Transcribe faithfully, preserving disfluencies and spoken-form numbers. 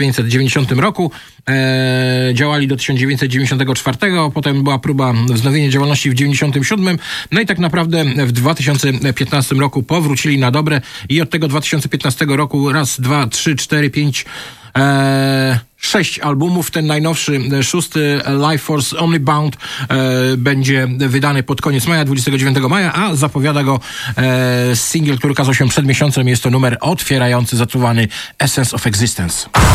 dziewięćset dziewięćdziesiątym roku. E, działali do tysiąc dziewięćset dziewięćdziesiątego czwartego, potem była próba wznowienia działalności w dziewięćdziesiątym siódmym, no i tak naprawdę w dwa tysiące piętnastym roku powrócili na dobre i od tego dwa tysiące piętnastego roku raz, dwa, trzy, cztery, pięć, e, sześć albumów. Ten najnowszy, szósty, Life Force Only Bound, e, będzie wydany pod koniec maja, dwudziestego dziewiątego maja, a zapowiada go e, singiel, który ukazał się przed miesiącem. Jest to numer otwierający, zatytułowany Essence of Existence.